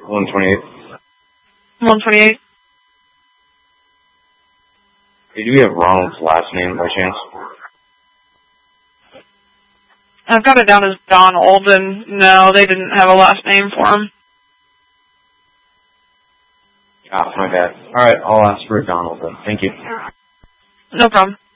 128. 128. Did you have Ronald's last name by chance? I've got it down as Donald, and no, they didn't have a last name for him. Ah, my bad. Alright, I'll ask for Donald then. Thank you. No problem.